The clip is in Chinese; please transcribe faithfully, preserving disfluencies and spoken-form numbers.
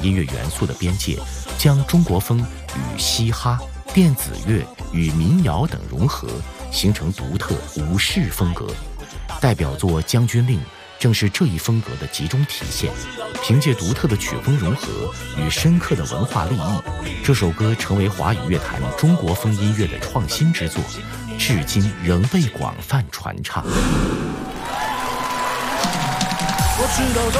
音乐元素的边界，将中国风与嘻哈、电子乐与民谣等融合，形成独特武士风格。代表作《将军令》正是这一风格的集中体现。凭借独特的曲风融合与深刻的文化立意，这首歌成为华语乐坛中国风音乐的创新之作，至今仍被广泛传唱。 我知道的